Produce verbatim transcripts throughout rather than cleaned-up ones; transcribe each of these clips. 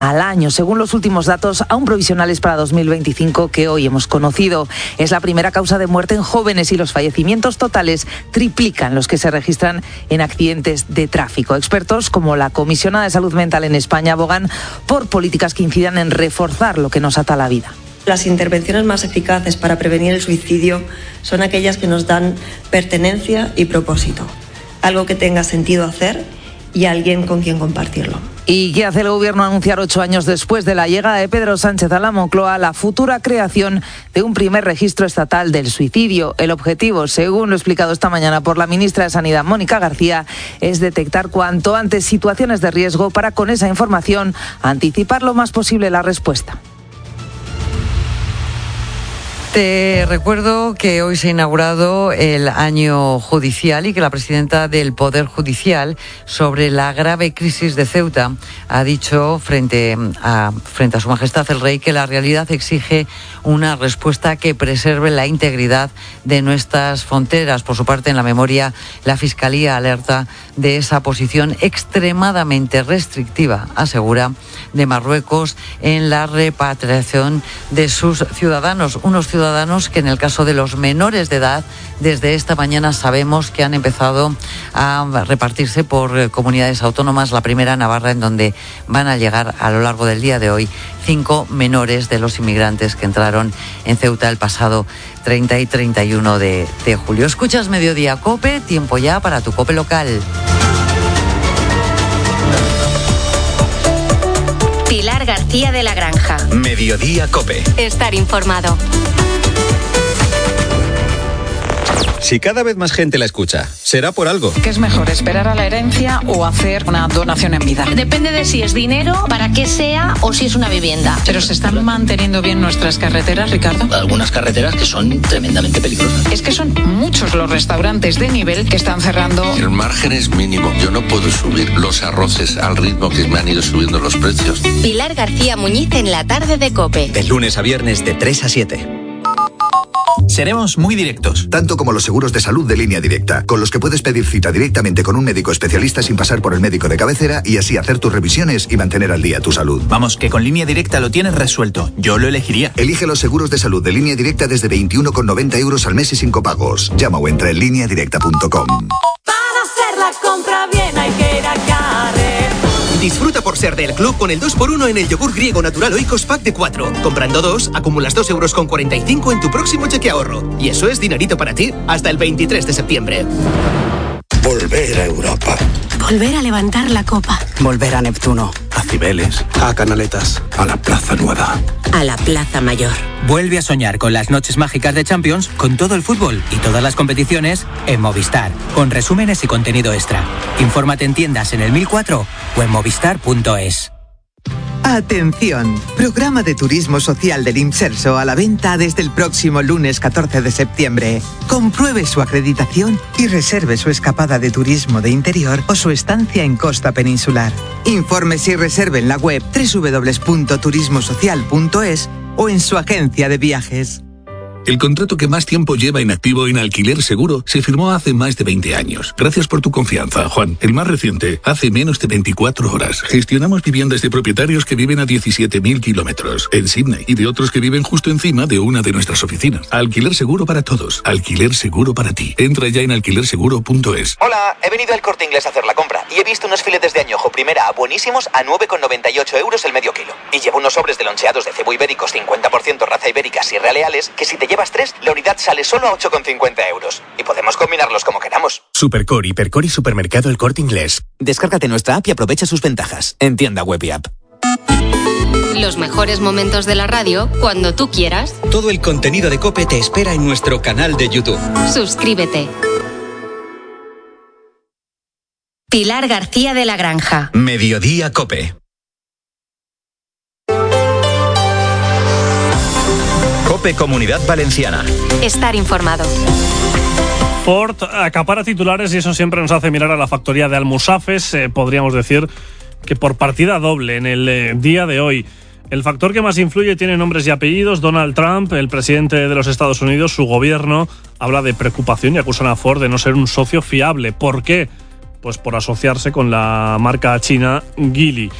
al año, según los últimos datos aún provisionales para dos mil veinticinco que hoy hemos conocido. Es la primera causa de muerte en jóvenes y los fallecimientos totales triplican los que se registran en accidentes de tráfico. Expertos como la Comisionada de Salud Mental en España abogan por políticas que incidan en reforzar lo que nos ata a la vida. Las intervenciones más eficaces para prevenir el suicidio son aquellas que nos dan pertenencia y propósito, algo que tenga sentido hacer y alguien con quien compartirlo. ¿Y qué hace el Gobierno? Anunciar ocho años después de la llegada de Pedro Sánchez a la Moncloa la futura creación de un primer registro estatal del suicidio. El objetivo, según lo explicado esta mañana por la ministra de Sanidad, Mónica García, es detectar cuanto antes situaciones de riesgo para, con esa información, anticipar lo más posible la respuesta. Te recuerdo que hoy se ha inaugurado el año judicial y que la presidenta del Poder Judicial, sobre la grave crisis de Ceuta, ha dicho frente a, frente a Su Majestad el Rey que la realidad exige una respuesta que preserve la integridad de nuestras fronteras. Por su parte, en la memoria, la Fiscalía alerta de esa posición extremadamente restrictiva, asegura, de Marruecos en la repatriación de sus ciudadanos, unos ciudadanos ciudadanos que en el caso de los menores de edad, desde esta mañana sabemos que han empezado a repartirse por comunidades autónomas. La primera, Navarra, en donde van a llegar a lo largo del día de hoy cinco menores de los inmigrantes que entraron en Ceuta el pasado treinta y treinta y uno de, de julio. Escuchas Mediodía COPE, tiempo ya para tu COPE local. Pilar García de la Granja. Mediodía COPE. Estar informado. Si cada vez más gente la escucha, será por algo. ¿Qué es mejor, esperar a la herencia o hacer una donación en vida? Depende de si es dinero, para qué sea o si es una vivienda. ¿Pero se están manteniendo bien nuestras carreteras, Ricardo? Algunas carreteras que son tremendamente peligrosas. Es que son muchos los restaurantes de nivel que están cerrando. El margen es mínimo. Yo no puedo subir los arroces al ritmo que me han ido subiendo los precios. Pilar García Muñiz en la tarde de COPE. De lunes a viernes de tres a siete. Seremos muy directos. Tanto como los seguros de salud de Línea Directa, con los que puedes pedir cita directamente con un médico especialista sin pasar por el médico de cabecera y así hacer tus revisiones y mantener al día tu salud. Vamos, que con Línea Directa lo tienes resuelto. Yo lo elegiría. Elige los seguros de salud de Línea Directa desde veintiuno con noventa euros al mes y sin copagos. Llama o entra en línea directa punto com. Para hacer la compra bien hay que ir a Carrefour. Disfruta por ser del club con el dos por uno en el yogur griego natural Oikos Pack de cuatro. Comprando dos, acumulas dos euros con cuarenta y cinco en tu próximo cheque ahorro. Y eso es dinerito para ti hasta el veintitrés de septiembre. Volver a Europa. Volver a levantar la copa. Volver a Neptuno. A Cibeles. A Canaletas. A la Plaza Nueva. A la Plaza Mayor. Vuelve a soñar con las noches mágicas de Champions, con todo el fútbol y todas las competiciones en Movistar, con resúmenes y contenido extra. Infórmate en tiendas en el mil cuatro o en movistar punto es. Atención, programa de turismo social del Imserso a la venta desde el próximo lunes catorce de septiembre. Compruebe su acreditación y reserve su escapada de turismo de interior o su estancia en costa peninsular. Infórmese y reserve en la web doble u doble u doble u punto turismo social punto es o en su agencia de viajes. El contrato que más tiempo lleva inactivo en Alquiler Seguro se firmó hace más de veinte años. Gracias por tu confianza, Juan. El más reciente, hace menos de veinticuatro horas. Gestionamos viviendas de propietarios que viven a diecisiete mil kilómetros en Sydney y de otros que viven justo encima de una de nuestras oficinas. Alquiler Seguro para todos. Alquiler Seguro para ti. Entra ya en alquiler seguro punto es. Hola, he venido al Corte Inglés a hacer la compra y he visto unos filetes de añojo primera A buenísimos a nueve con noventa y ocho euros el medio kilo. Y llevo unos sobres de loncheados de cebo ibéricos cincuenta por ciento raza ibérica Sierra Leales que si te llevas tres, la unidad sale solo a ocho con cincuenta euros. Y podemos combinarlos como queramos. Supercore, Hipercore y Supermercado El Corte Inglés. Descárgate nuestra app y aprovecha sus ventajas. En tienda web y app. Los mejores momentos de la radio cuando tú quieras. Todo el contenido de COPE te espera en nuestro canal de YouTube. Suscríbete. Pilar García de la Granja. Mediodía COPE. COPE Comunidad Valenciana. Estar informado. Ford acapara titulares y eso siempre nos hace mirar a la factoría de Almusafes. Eh, podríamos decir que por partida doble en el eh, día de hoy. El factor que más influye tiene nombres y apellidos. Donald Trump, el presidente de los Estados Unidos, su gobierno habla de preocupación y acusan a Ford de no ser un socio fiable. ¿Por qué? Pues por asociarse con la marca china Geely.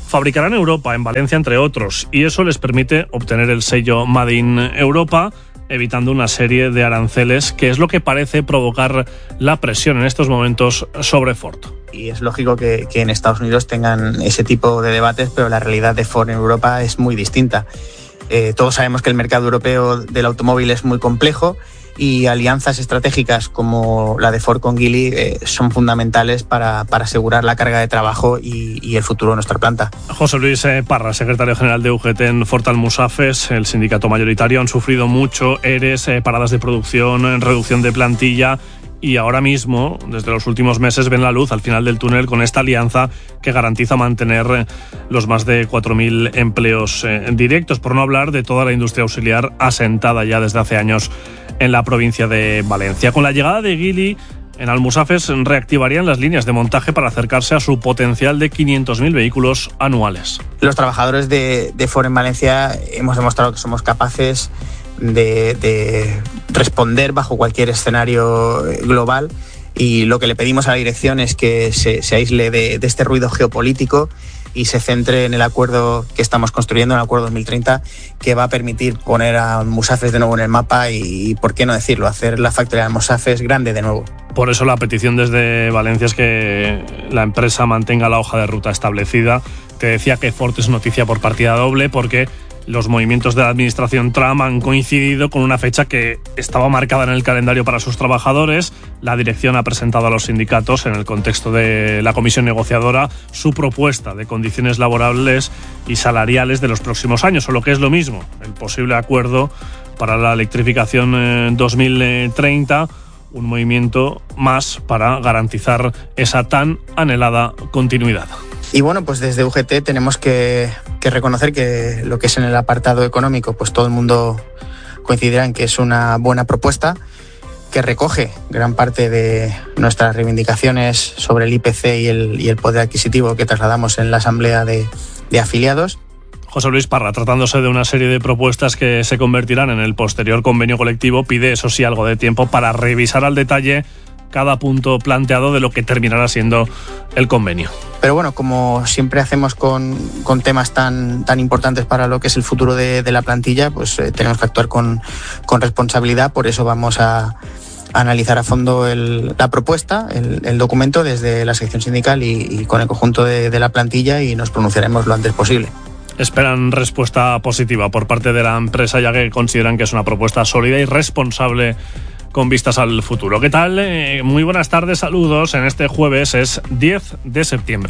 fabricará en Europa, en Valencia entre otros, y eso les permite obtener el sello Made in Europa, evitando una serie de aranceles, que es lo que parece provocar la presión en estos momentos sobre Ford. Y es lógico que, que en Estados Unidos tengan ese tipo de debates, pero la realidad de Ford en Europa es muy distinta. Eh, todos sabemos que el mercado europeo del automóvil es muy complejo y alianzas estratégicas como la de Ford con Geely eh, son fundamentales para, para asegurar la carga de trabajo y, y el futuro de nuestra planta. José Luis Parra, secretario general de U G T en Ford Almusafes, el sindicato mayoritario, han sufrido mucho ERES, eh, paradas de producción, reducción de plantilla, y ahora mismo, desde los últimos meses, ven la luz al final del túnel con esta alianza que garantiza mantener los más de cuatro mil empleos eh, directos, por no hablar de toda la industria auxiliar asentada ya desde hace años en la provincia de Valencia. Con la llegada de Geely, en Almusafes reactivarían las líneas de montaje para acercarse a su potencial de quinientos mil vehículos anuales. Los trabajadores de, de Ford en Valencia hemos demostrado que somos capaces de, de responder bajo cualquier escenario global, y lo que le pedimos a la dirección es que se, se aísle de, de este ruido geopolítico y se centre en el acuerdo que estamos construyendo, en el acuerdo dos mil treinta, que va a permitir poner a Almusafes de nuevo en el mapa y, y, por qué no decirlo, hacer la factoría de Almusafes grande de nuevo. Por eso la petición desde Valencia es que la empresa mantenga la hoja de ruta establecida. Te decía que Ford es noticia por partida doble porque los movimientos de la administración Trump han coincidido con una fecha que estaba marcada en el calendario para sus trabajadores. La dirección ha presentado a los sindicatos, en el contexto de la comisión negociadora, su propuesta de condiciones laborales y salariales de los próximos años, o lo que es lo mismo, el posible acuerdo para la electrificación en dos mil treinta, un movimiento más para garantizar esa tan anhelada continuidad. Y bueno, pues desde U G T tenemos que, que reconocer que lo que es en el apartado económico, pues todo el mundo coincidirá en que es una buena propuesta que recoge gran parte de nuestras reivindicaciones sobre el I P C y el, y el poder adquisitivo que trasladamos en la asamblea de, de afiliados. José Luis Parra, tratándose de una serie de propuestas que se convertirán en el posterior convenio colectivo, pide eso sí algo de tiempo para revisar al detalle cada punto planteado de lo que terminará siendo el convenio. Pero bueno, como siempre hacemos con, con temas tan, tan importantes para lo que es el futuro de, de la plantilla, pues eh, tenemos que actuar con, con responsabilidad. Por eso vamos a, a analizar a fondo el, la propuesta, el, el documento desde la sección sindical y, y con el conjunto de, de la plantilla, y nos pronunciaremos lo antes posible. Esperan respuesta positiva por parte de la empresa, ya que consideran que es una propuesta sólida y responsable con vistas al futuro. ¿Qué tal? Eh, muy buenas tardes, saludos. En este jueves es diez de septiembre.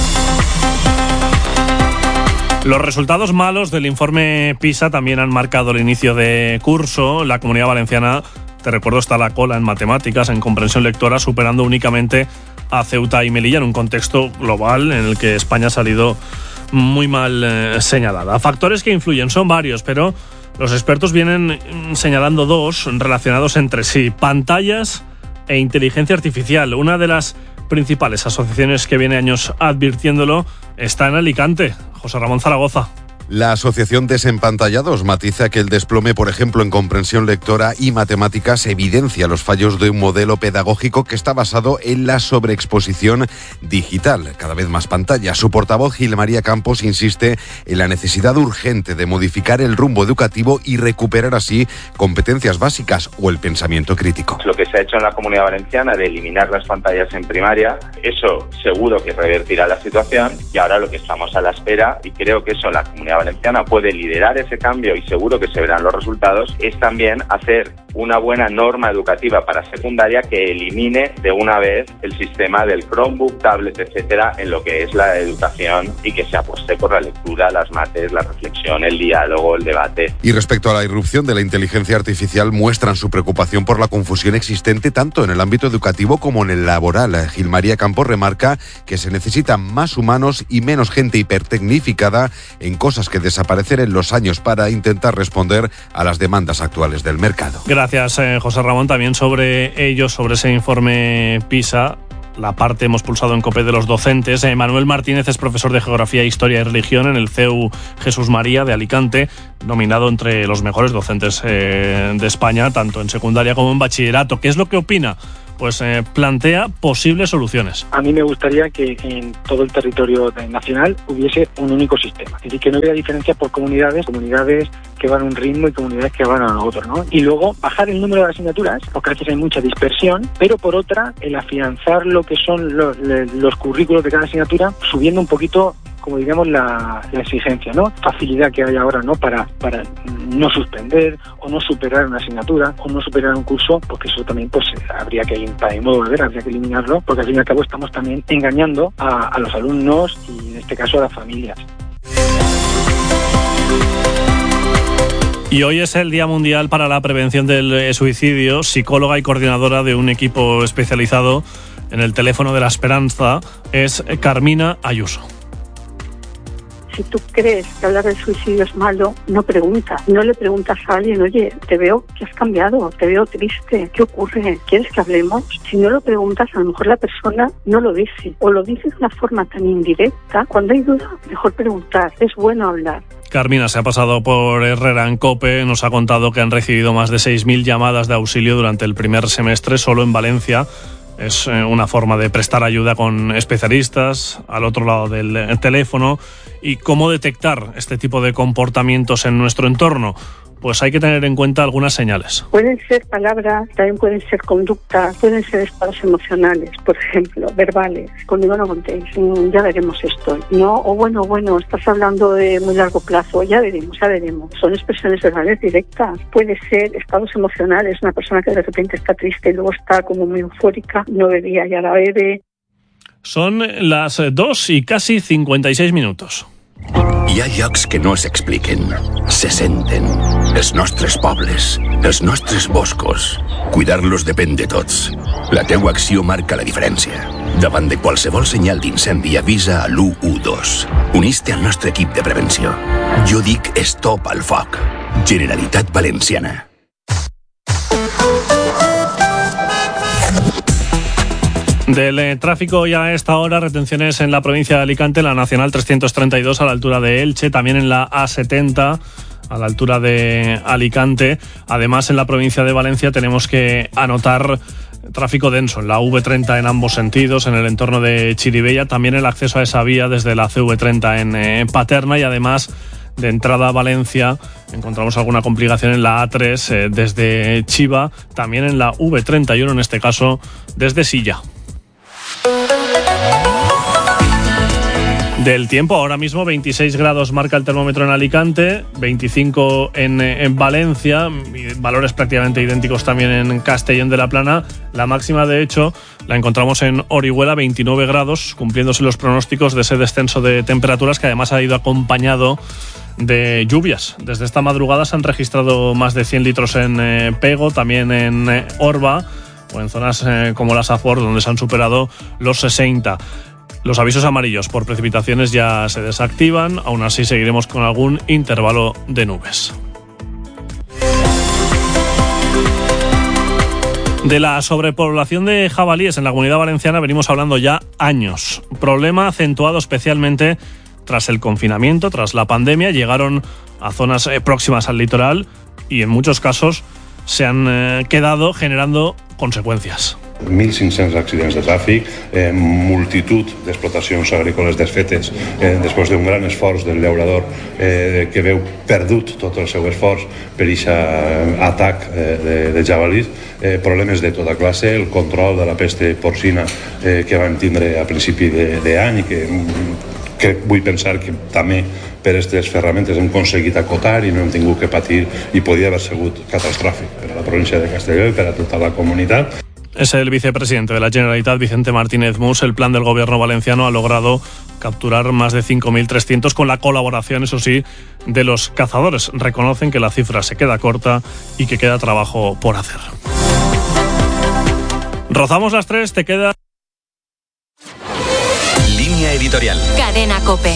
Los resultados malos del informe PISA también han marcado el inicio de curso. La Comunidad Valenciana, te recuerdo, está a la cola en matemáticas, en comprensión lectora, superando únicamente a Ceuta y Melilla en un contexto global en el que España ha salido muy mal eh, señalada. Factores que influyen son varios, pero los expertos vienen señalando dos relacionados entre sí: pantallas e inteligencia artificial. Una de las principales asociaciones que viene años advirtiéndolo está en Alicante. José Ramón Zaragoza. La Asociación Desempantallados matiza que el desplome, por ejemplo, en comprensión lectora y matemáticas, evidencia los fallos de un modelo pedagógico que está basado en la sobreexposición digital. Cada vez más pantallas. Su portavoz, Gil María Campos, insiste en la necesidad urgente de modificar el rumbo educativo y recuperar así competencias básicas o el pensamiento crítico. Lo que se ha hecho en la Comunidad Valenciana de eliminar las pantallas en primaria, eso seguro que revertirá la situación, y ahora lo que estamos a la espera, y creo que eso la Comunidad Valenciana puede liderar ese cambio y seguro que se verán los resultados, es también hacer una buena norma educativa para secundaria que elimine de una vez el sistema del Chromebook, tablet, etcétera, en lo que es la educación, y que se apueste por la lectura, las mates, la reflexión, el diálogo, el debate. Y respecto a la irrupción de la inteligencia artificial, muestran su preocupación por la confusión existente tanto en el ámbito educativo como en el laboral. Gil María Campos remarca que se necesitan más humanos y menos gente hipertecnificada en cosas que desaparecer en los años para intentar responder a las demandas actuales del mercado. Gracias, eh, José Ramón. También sobre ello, sobre ese informe PISA, la parte hemos pulsado en COPE de los docentes. Eh, Manuel Martínez es profesor de Geografía, Historia y Religión en el C E U Jesús María de Alicante, nominado entre los mejores docentes eh, de España, tanto en secundaria como en bachillerato. ¿Qué es lo que opina? Pues eh, plantea posibles soluciones. A mí me gustaría que en todo el territorio nacional hubiese un único sistema, es decir, que no hubiera diferencia por comunidades, comunidades que van a un ritmo y comunidades que van a otro, ¿no? Y luego bajar el número de asignaturas, porque a veces hay mucha dispersión, pero por otra, el afianzar lo que son los, los currículos de cada asignatura, subiendo un poquito, como diríamos, la, la exigencia, ¿no? Facilidad que hay ahora, ¿no? Para, para no suspender o no superar una asignatura o no superar un curso, porque eso también pues habría que, para mi modo de ver, habría que eliminarlo, porque al fin y al cabo estamos también engañando a, a los alumnos y en este caso a las familias. Y hoy es el Día Mundial para la Prevención del Suicidio. Psicóloga y coordinadora de un equipo especializado en el teléfono de la esperanza es Carmina Ayuso. Si tú crees que hablar del suicidio es malo, no preguntas. No le preguntas a alguien, oye, te veo que has cambiado, te veo triste, ¿qué ocurre? ¿Quieres que hablemos? Si no lo preguntas, a lo mejor la persona no lo dice. O lo dice de una forma tan indirecta. Cuando hay duda, mejor preguntar. Es bueno hablar. Carmina se ha pasado por Herrera en COPE, nos ha contado que han recibido más de seis mil llamadas de auxilio durante el primer semestre solo en Valencia. Es una forma de prestar ayuda con especialistas al otro lado del teléfono. ¿Y cómo detectar este tipo de comportamientos en nuestro entorno? Pues hay que tener en cuenta algunas señales. Pueden ser palabras, también pueden ser conductas, pueden ser estados emocionales, por ejemplo, verbales. Conmigo no contéis, ya veremos esto. No, o bueno, bueno, estás hablando de muy largo plazo, ya veremos, ya veremos. Son expresiones verbales directas. Puede ser estados emocionales, una persona que de repente está triste y luego está como muy eufórica, no bebía y ahora bebe. Son las dos y casi cincuenta y seis minutos. Hi ha llocs que no s'expliquen, se senten. Els nostres pobles, els nostres boscos. Cuidar-los depèn de tots. La teua acció marca la diferència. Davant de qualsevol senyal d'incendi, avisa a l'u u dos. Unís-te al nostre equip de prevenció. Jo dic stop al foc. Generalitat Valenciana. Del eh, tráfico ya a esta hora, retenciones en la provincia de Alicante, la Nacional trescientos treinta y dos a la altura de Elche, también en la A setenta a la altura de Alicante. Además, en la provincia de Valencia tenemos que anotar tráfico denso en la V treinta en ambos sentidos, en el entorno de Chirivella, también el acceso a esa vía desde la C V treinta en eh, Paterna, y además de entrada a Valencia encontramos alguna complicación en la A tres eh, desde Chiva, también en la V treinta y uno, en este caso desde Silla. Del tiempo, ahora mismo veintiséis grados marca el termómetro en Alicante, veinticinco en, en Valencia, valores prácticamente idénticos también en Castellón de la Plana. La máxima, de hecho, la encontramos en Orihuela, veintinueve grados, cumpliéndose los pronósticos de ese descenso de temperaturas que además ha ido acompañado de lluvias. Desde esta madrugada se han registrado más de cien litros en eh, Pego, también en eh, Orba, o en zonas eh, como la Safor, donde se han superado los sesenta. Los avisos amarillos por precipitaciones ya se desactivan, aún así seguiremos con algún intervalo de nubes. De la sobrepoblación de jabalíes en la Comunidad Valenciana venimos hablando ya años. Problema acentuado especialmente tras el confinamiento, tras la pandemia. Llegaron a zonas eh, próximas al litoral y en muchos casos se han eh, quedado generando conseqüències. mil cinc-cents accidents de tràfic, eh, multitud d'explotacions agrícoles desfetes eh, després d'un gran esforç del llaurador eh, que veu perdut tot el seu esforç per aquest atac eh, de, de jabalís, eh, problemes de tota classe, el control de la peste porcina eh, que vam tindre a principi d'any i que, que vull pensar que també per aquestes ferramentes hem aconseguit acotar i no hem tingut que patir, i podia haver sigut catastròfic per a la província de Castelló i per a tota la comunitat. Es el vicepresidente de la Generalitat, Vicente Martínez Mus. El plan del gobierno valenciano ha logrado capturar más de cinco mil trescientos con la colaboración, eso sí, de los cazadores. Reconocen que la cifra se queda corta y que queda trabajo por hacer. Rozamos las tres, te queda... Línea editorial. Cadena COPE.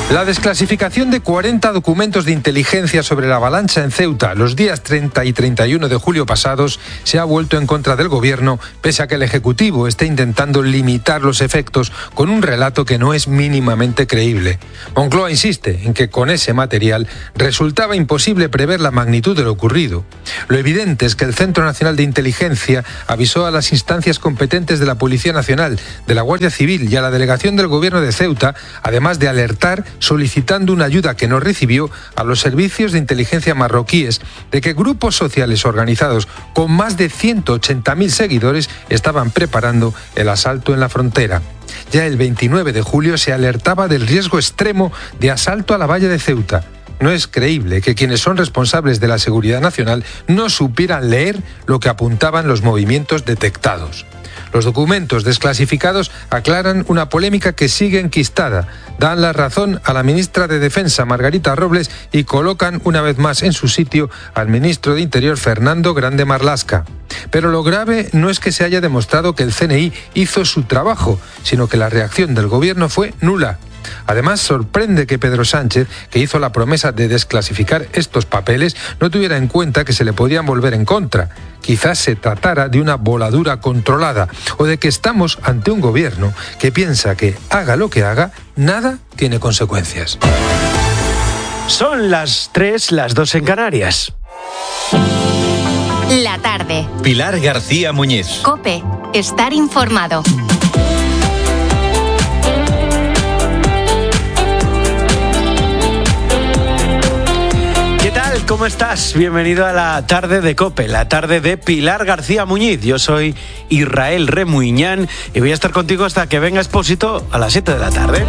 La desclasificación de cuarenta documentos de inteligencia sobre la avalancha en Ceuta los días treinta y treinta y uno de julio pasados se ha vuelto en contra del gobierno, pese a que el Ejecutivo esté intentando limitar los efectos con un relato que no es mínimamente creíble. Moncloa insiste en que con ese material resultaba imposible prever la magnitud de lo ocurrido. Lo evidente es que el Centro Nacional de Inteligencia avisó a las instancias competentes de la Policía Nacional, de la Guardia Civil y a la delegación del Gobierno de Ceuta, además de alertar solicitando una ayuda que no recibió a los servicios de inteligencia marroquíes de que grupos sociales organizados con más de ciento ochenta mil seguidores estaban preparando el asalto en la frontera. Ya el veintinueve de julio se alertaba del riesgo extremo de asalto a la valla de Ceuta. No es creíble que quienes son responsables de la seguridad nacional no supieran leer lo que apuntaban los movimientos detectados. Los documentos desclasificados aclaran una polémica que sigue enquistada, dan la razón a la ministra de Defensa, Margarita Robles, y colocan una vez más en su sitio al ministro de Interior, Fernando Grande Marlaska. Pero lo grave no es que se haya demostrado que el C N I hizo su trabajo, sino que la reacción del gobierno fue nula. Además, sorprende que Pedro Sánchez, que hizo la promesa de desclasificar estos papeles, no tuviera en cuenta que se le podían volver en contra. Quizás se tratara de una voladura controlada o de que estamos ante un gobierno que piensa que, haga lo que haga, nada tiene consecuencias. Son las tres, las dos en Canarias. La tarde. Pilar García Muñiz. COPE. Estar informado. ¿Qué tal? ¿Cómo estás? Bienvenido a la tarde de COPE, la tarde de Pilar García Muñiz. Yo soy Israel Remuñán y voy a estar contigo hasta que venga Expósito a las siete de la tarde.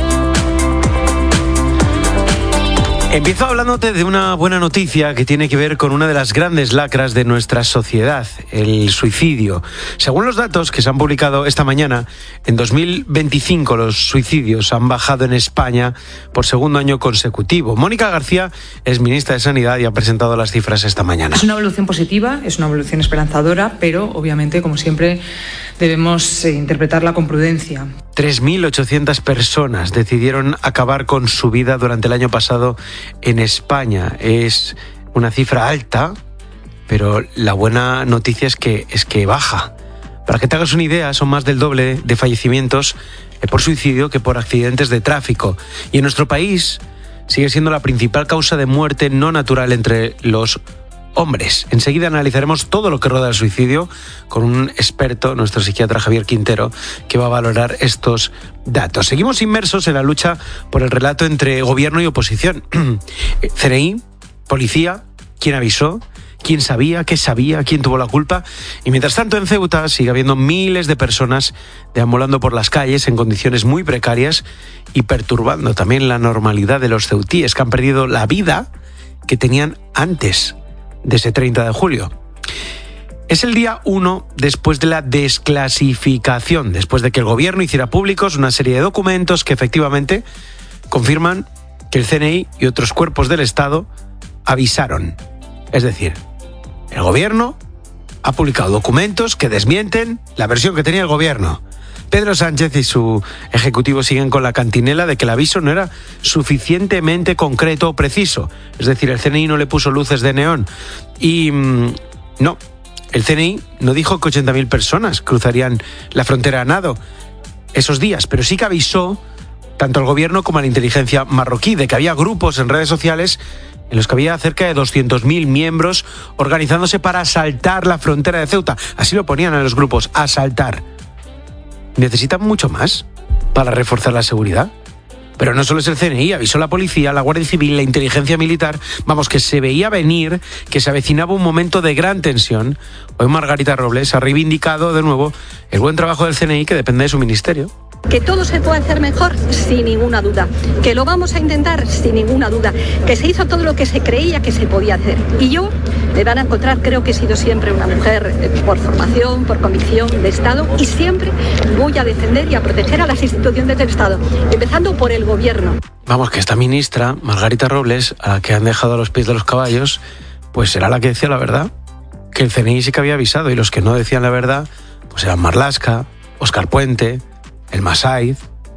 Empiezo hablándote de una buena noticia que tiene que ver con una de las grandes lacras de nuestra sociedad, el suicidio. Según los datos que se han publicado esta mañana, en dos mil veinticinco los suicidios han bajado en España por segundo año consecutivo. Mónica García es ministra de Sanidad y ha presentado las cifras esta mañana. Es una evolución positiva, es una evolución esperanzadora, pero obviamente, como siempre, debemos eh, interpretarla con prudencia. tres mil ochocientas personas decidieron acabar con su vida durante el año pasado en España. Es una cifra alta, pero la buena noticia es que, es que baja. Para que te hagas una idea, son más del doble de fallecimientos por suicidio que por accidentes de tráfico. Y en nuestro país sigue siendo la principal causa de muerte no natural entre los hombres. Enseguida analizaremos todo lo que rodea el suicidio con un experto, nuestro psiquiatra Javier Quintero, que va a valorar estos datos. Seguimos inmersos en la lucha por el relato entre gobierno y oposición. C N I, policía, ¿quién avisó? ¿Quién sabía? ¿Qué sabía? ¿Quién tuvo la culpa? Y mientras tanto en Ceuta sigue habiendo miles de personas deambulando por las calles en condiciones muy precarias y perturbando también la normalidad de los ceutíes que han perdido la vida que tenían antes de ese treinta de julio. Es el día uno después de la desclasificación, después de que el gobierno hiciera públicos una serie de documentos que efectivamente confirman que el C N I y otros cuerpos del Estado avisaron. Es decir, el gobierno ha publicado documentos que desmienten la versión que tenía el gobierno. Pedro Sánchez y su ejecutivo siguen con la cantinela de que el aviso no era suficientemente concreto o preciso. Es decir, el C N I no le puso luces de neón. Y mmm, no, el C N I no dijo que ochenta mil personas cruzarían la frontera a nado esos días, pero sí que avisó tanto al gobierno como a la inteligencia marroquí de que había grupos en redes sociales en los que había cerca de doscientos mil miembros organizándose para asaltar la frontera de Ceuta. Así lo ponían a los grupos, asaltar. ¿Necesitan mucho más para reforzar la seguridad? Pero no solo es el C N I, avisó la policía, la Guardia Civil, la inteligencia militar. Vamos, que se veía venir, que se avecinaba un momento de gran tensión. Hoy Margarita Robles ha reivindicado de nuevo el buen trabajo del C N I que depende de su ministerio. Que todo se puede hacer mejor, sin ninguna duda. Que lo vamos a intentar, sin ninguna duda. Que se hizo todo lo que se creía que se podía hacer. Y yo, me van a encontrar, creo que he sido siempre una mujer eh, por formación, por convicción de Estado, y siempre voy a defender y a proteger a las instituciones del Estado, empezando por el gobierno. Vamos, que esta ministra, Margarita Robles, a la que han dejado a los pies de los caballos, pues será la que decía la verdad. Que el C N I sí que había avisado, y los que no decían la verdad, pues eran Marlaska, Óscar Puente, el Masaiz,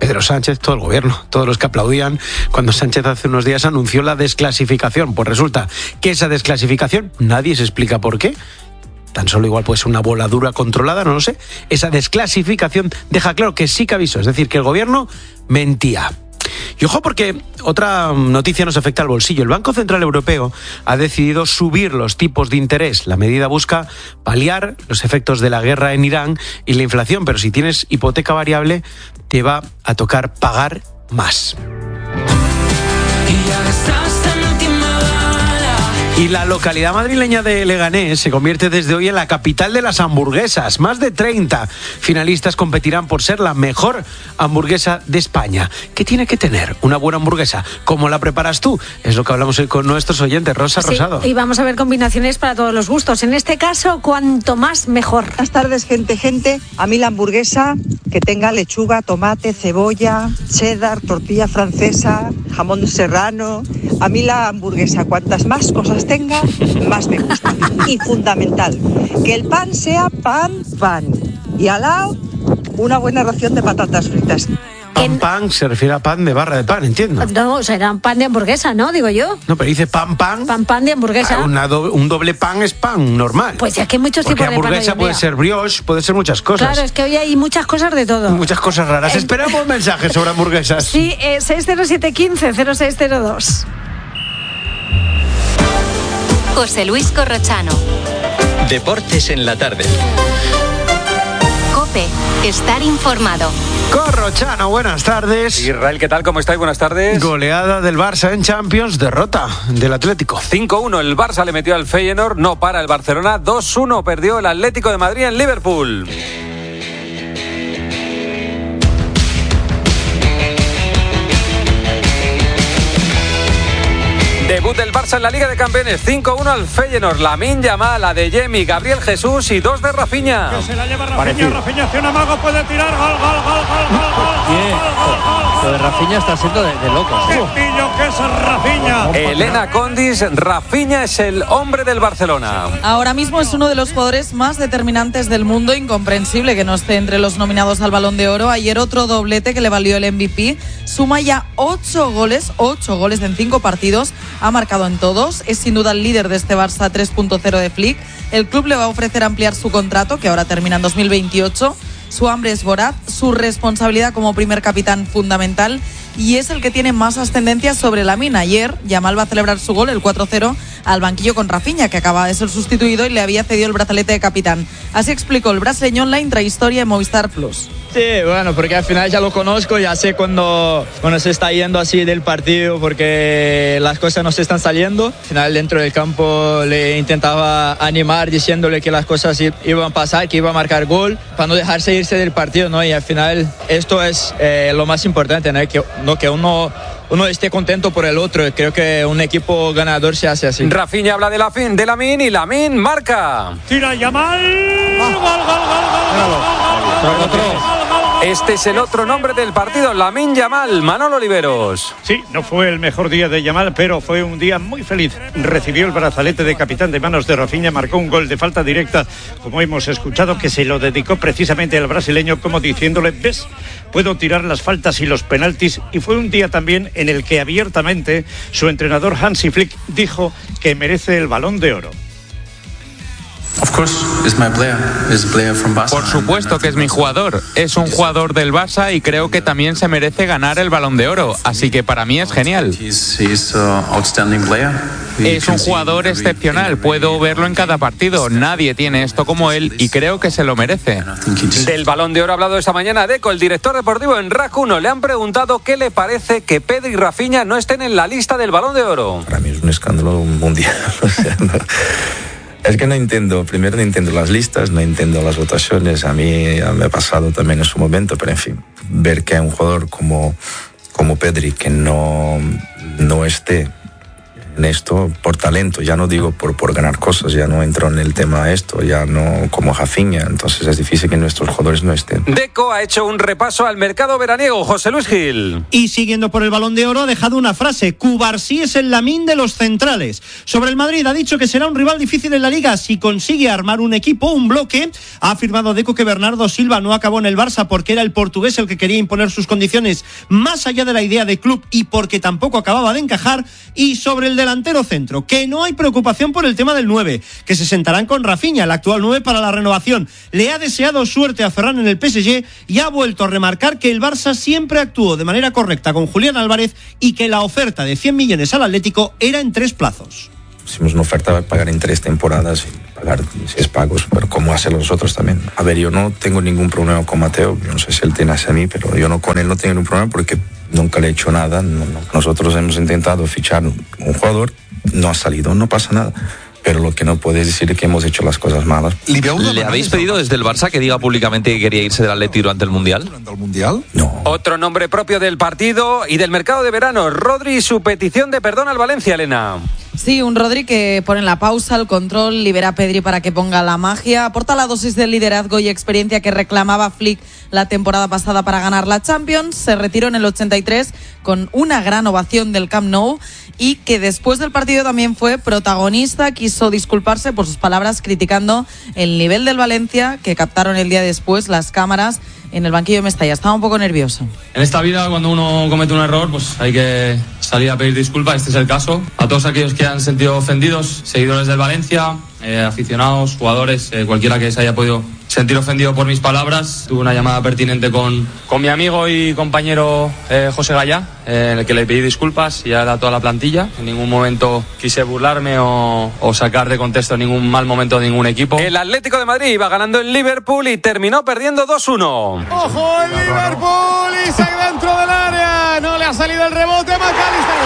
Pedro Sánchez, todo el gobierno, todos los que aplaudían cuando Sánchez hace unos días anunció la desclasificación. Pues resulta que esa desclasificación, nadie se explica por qué, tan solo igual puede ser una voladura controlada, no lo sé, esa desclasificación deja claro que sí que avisó, es decir, que el gobierno mentía. Y ojo, porque otra noticia nos afecta al bolsillo. El Banco Central Europeo ha decidido subir los tipos de interés. La medida busca paliar los efectos de la guerra en Irán y la inflación, pero si tienes hipoteca variable, te va a tocar pagar más. Y la localidad madrileña de Leganés se convierte desde hoy en la capital de las hamburguesas. Más de treinta finalistas competirán por ser la mejor hamburguesa de España. ¿Qué tiene que tener una buena hamburguesa? ¿Cómo la preparas tú? Es lo que hablamos hoy con nuestros oyentes. Rosa sí, Rosado. Y vamos a ver combinaciones para todos los gustos. En este caso, cuanto más mejor. Buenas tardes, gente, gente. A mí la hamburguesa que tenga lechuga, tomate, cebolla, cheddar, tortilla francesa, jamón serrano. A mí la hamburguesa, cuantas más cosas tenga, más me gusta. Y fundamental, que el pan sea pan, pan. Y al lado, una buena ración de patatas fritas. Pan, pan, se refiere a pan de barra de pan, entiendo. No, será pan de hamburguesa, ¿no? Digo yo. No, pero dice pan, pan. Pan, pan de hamburguesa. Ah, una do- un doble pan es pan normal. Pues es que hay muchos Porque tipos de pan. hamburguesa hoy en puede día. ser brioche, puede ser muchas cosas. Claro, es que hoy hay muchas cosas de todo. Muchas cosas raras. Eh, Esperamos mensajes sobre hamburguesas. Sí, eh, seis cero siete uno cinco cero seis cero dos. José Luis Corrochano. Deportes en la tarde. COPE. Estar informado. Corrochano, buenas tardes. Israel, ¿qué tal? ¿Cómo estáis? Buenas tardes. Goleada del Barça en Champions, derrota del Atlético. cinco uno, el Barça le metió al Feyenoord, no para el Barcelona. dos uno perdió el Atlético de Madrid en Liverpool. Debut del Barça en la Liga de Campeones, cinco uno al Feyenoord. Lamine Yamal, Adeyemi, Gabriel Jesús y dos de Rafinha. Que se la lleva Rafinha, Rafinha hacia un amago, puede tirar, gol, gol, gol, gol, gol, gol, Bien. Lo de Rafinha está siendo de, de locos. ¡Qué pillo que es Rafinha! Elena Condis, Rafinha es el hombre del Barcelona. Ahora mismo es uno de los jugadores más determinantes del mundo, incomprensible que no esté entre los nominados al Balón de Oro. Ayer otro doblete que le valió el M V P. Suma ya ocho goles, ocho goles en cinco partidos. Ha marcado en todos. Es sin duda el líder de este Barça tres punto cero de Flick. El club le va a ofrecer ampliar su contrato, que ahora termina en dos mil veintiocho. Su hambre es voraz, su responsabilidad como primer capitán fundamental y es el que tiene más ascendencia sobre Lamine. Ayer Yamal va a celebrar su gol, el cuatro cero, al banquillo con Rafinha, que acaba de ser sustituido y le había cedido el brazalete de capitán. Así explicó el brasileño en la intrahistoria en Movistar Plus. Sí, bueno, porque al final ya lo conozco, ya sé cuando, cuando se está yendo así del partido porque las cosas no se están saliendo. Al final dentro del campo le intentaba animar diciéndole que las cosas iban a pasar, que iba a marcar gol, para no dejarse irse del partido, ¿no? Y al final esto es eh, lo más importante, ¿no? Que, no, que uno... uno esté contento por el otro. Creo que un equipo ganador se hace así. Rafinha habla de la fin de Lamine y Lamine marca. Tira Yamal. Gol, gol, gol, gol, gol, gol, gol. Este es el otro nombre del partido, Lamine Yamal. Manolo Oliveros. Sí, no fue el mejor día de Yamal, pero fue un día muy feliz. Recibió el brazalete de capitán de manos de Rafinha, marcó un gol de falta directa, como hemos escuchado, que se lo dedicó precisamente al brasileño, como diciéndole, ves, puedo tirar las faltas y los penaltis. Y fue un día también en el que abiertamente su entrenador Hansi Flick dijo que merece el Balón de Oro. Por supuesto que es mi jugador, es un jugador del Barça y creo que también se merece ganar el Balón de Oro, así que para mí es genial. Es un jugador excepcional, puedo verlo en cada partido, nadie tiene esto como él y creo que se lo merece. Del Balón de Oro ha hablado esta mañana Deco, el director deportivo en R A C uno. Le han preguntado qué le parece que Pedri y Rafinha no estén en la lista del Balón de Oro. Para mí es un escándalo mundial. O sea, no. Es que no entiendo, primero no entiendo las listas, no entiendo las votaciones, a mí ya me ha pasado también en su momento, pero en fin, ver que hay un jugador como, como Pedri que no, no esté en esto por talento, ya no digo por, por ganar cosas, ya no entro en el tema de esto, ya no como Rafinha, entonces es difícil que nuestros jugadores no estén. Deco ha hecho un repaso al mercado veraniego, José Luis Gil. Y siguiendo por el Balón de Oro ha dejado una frase: Cubarsí es el Lamine de los centrales. Sobre el Madrid ha dicho que será un rival difícil en la Liga si consigue armar un equipo, un bloque. Ha afirmado Deco que Bernardo Silva no acabó en el Barça porque era el portugués el que quería imponer sus condiciones más allá de la idea de club y porque tampoco acababa de encajar. Y sobre el delantero centro, que no hay preocupación por el tema del nueve, que se sentarán con Rafinha, el actual nueve, para la renovación. Le ha deseado suerte a Ferran en el P S G y ha vuelto a remarcar que el Barça siempre actuó de manera correcta con Julián Álvarez y que la oferta de cien millones al Atlético era en tres plazos. Hicimos una oferta de pagar en tres temporadas y pagar seis pagos, pero como hacen los otros también. A ver, yo no tengo ningún problema con Mateo, yo no sé si él tiene hacia mí, pero yo no con él no tengo ningún problema porque nunca le he hecho nada. No, no. Nosotros hemos intentado fichar un jugador, no ha salido, no pasa nada. Pero lo que no puedes decir es que hemos hecho las cosas malas. ¿Le habéis pedido desde el Barça que diga públicamente que quería irse del Atleti durante el Mundial? ¿Durante el Mundial? No. Otro nombre propio del partido y del mercado de verano, Rodri y su petición de perdón al Valencia, Elena. Sí, un Rodri que pone la pausa, el control, libera a Pedri para que ponga la magia, aporta la dosis de liderazgo y experiencia que reclamaba Flick la temporada pasada para ganar la Champions, se retiró en el ochenta y tres con una gran ovación del Camp Nou y que después del partido también fue protagonista, quiso disculparse por sus palabras criticando el nivel del Valencia que captaron el día después las cámaras en el banquillo de Mestalla. Estaba un poco nervioso. En esta vida, cuando uno comete un error, pues hay que salir a pedir disculpas. Este es el caso. A todos aquellos que han sentido ofendidos, seguidores del Valencia, eh, aficionados, jugadores, eh, cualquiera que se haya podido sentir ofendido por mis palabras. Tuve una llamada pertinente con, con mi amigo y compañero eh, José Gallá, eh, en el que le pedí disculpas y a toda la plantilla. En ningún momento quise burlarme o, o sacar de contexto ningún mal momento de ningún equipo. El Atlético de Madrid iba ganando en Liverpool y terminó perdiendo dos uno. ¡Ojo el Liverpool! Y se dentro del área. No le ha salido el rebote. McAllister.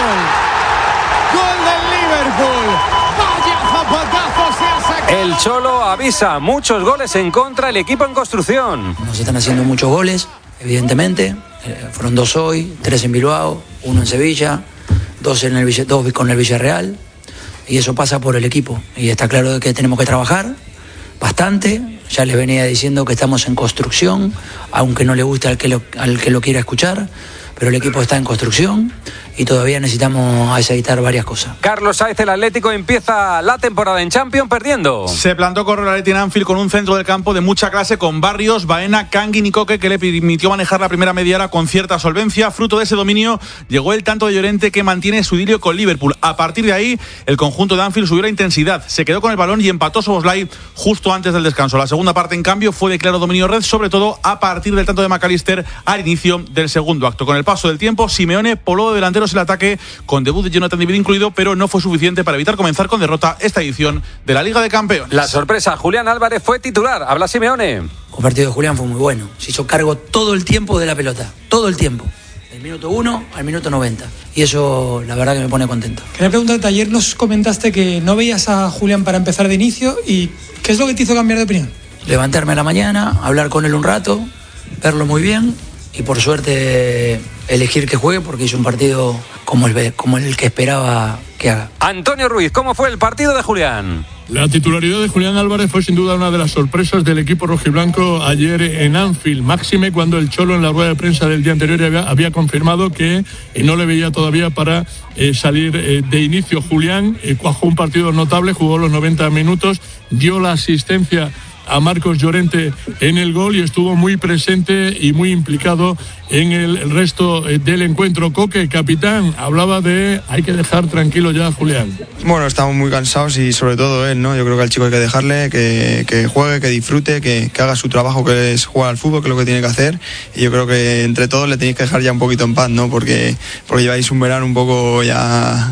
Gol del Liverpool. Vaya zapatazo se ha sacado. El Cholo avisa, muchos goles en contra, el equipo en construcción. Nos están haciendo muchos goles, evidentemente. Eh, fueron dos hoy, tres en Bilbao, uno en Sevilla, dos, en el, dos con el Villarreal. Y eso pasa por el equipo. Y está claro que tenemos que trabajar bastante. Ya les venía diciendo que estamos en construcción, aunque no le guste al que lo, al que lo quiera escuchar. Pero el equipo está en construcción y todavía necesitamos aceitar varias cosas. Carlos Sainz, el Atlético empieza la temporada en Champions perdiendo. Se plantó con el Atleti en Anfield con un centro del campo de mucha clase con Barrios, Baena, Kangin y Coque, que le permitió manejar la primera media hora con cierta solvencia. Fruto de ese dominio llegó el tanto de Llorente que mantiene su idilio con Liverpool. A partir de ahí, el conjunto de Anfield subió la intensidad, se quedó con el balón y empató Szoboszlai justo antes del descanso. La segunda parte, en cambio, fue de claro dominio red, sobre todo a partir del tanto de McAllister al inicio del segundo acto. Con el paso del tiempo, Simeone poló de delanteros el ataque con debut de Jonathan David incluido, pero no fue suficiente para evitar comenzar con derrota esta edición de la Liga de Campeones. La sorpresa, Julián Álvarez fue titular. Habla Simeone. El partido de Julián fue muy bueno. Se hizo cargo todo el tiempo de la pelota. Todo el tiempo. Del minuto uno al minuto noventa. Y eso, la verdad, que me pone contento. Quería preguntarte, ayer nos comentaste que no veías a Julián para empezar de inicio. ¿Y qué es lo que te hizo cambiar de opinión? Levantarme a la mañana, hablar con él un rato, verlo muy bien y por suerte elegir que juegue porque hizo un partido como el, como el que esperaba que haga. Antonio Ruiz, ¿cómo fue el partido de Julián? La titularidad de Julián Álvarez fue sin duda una de las sorpresas del equipo rojiblanco ayer en Anfield, máxime cuando el Cholo en la rueda de prensa del día anterior había, había confirmado que eh, no le veía todavía para eh, salir eh, de inicio. Julián eh, cuajó un partido notable, jugó los noventa minutos, dio la asistencia a Marcos Llorente en el gol y estuvo muy presente y muy implicado en el resto del encuentro. Coque, capitán, hablaba de hay que dejar tranquilo ya a Julián. Bueno, estamos muy cansados y sobre todo él, ¿no? Yo creo que al chico hay que dejarle que, que juegue, que disfrute, que, que haga su trabajo, que es jugar al fútbol, que es lo que tiene que hacer. Y yo creo que entre todos le tenéis que dejar ya un poquito en paz, ¿no? Porque, porque lleváis un verano un poco ya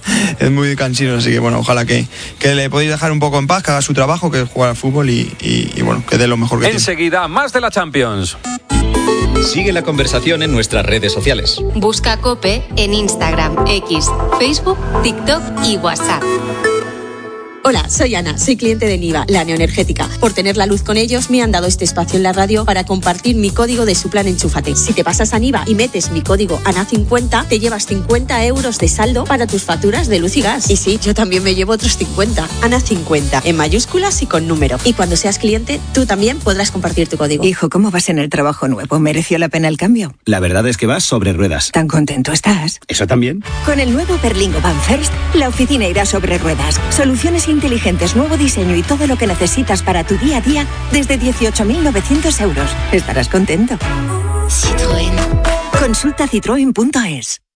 es muy cansino, así que bueno, ojalá que, que le podéis dejar un poco en paz, que haga su trabajo, que es jugar al fútbol y Y, y bueno, que dé lo mejor que tiene. Enseguida, más de la Champions. Sigue la conversación en nuestras redes sociales. Busca COPE en Instagram, X, Facebook, TikTok y WhatsApp. Hola, soy Ana, soy cliente de Niva, la neoenergética. Por tener la luz con ellos me han dado este espacio en la radio para compartir mi código de su plan Enchúfate. Si te pasas a Niva y metes mi código A N A cincuenta, te llevas cincuenta euros de saldo para tus facturas de luz y gas. Y sí, yo también me llevo otros cincuenta. A N A cincuenta, en mayúsculas y con número. Y cuando seas cliente, tú también podrás compartir tu código. Hijo, ¿cómo vas en el trabajo nuevo? ¿Mereció la pena el cambio? La verdad es que vas sobre ruedas. ¿Tan contento estás? ¿Eso también? Con el nuevo Berlingo Van First, la oficina irá sobre ruedas. Soluciones inteligentes, nuevo diseño y todo lo que necesitas para tu día a día desde dieciocho mil novecientos euros. Estarás contento. Citroën. Consulta citroen punto es.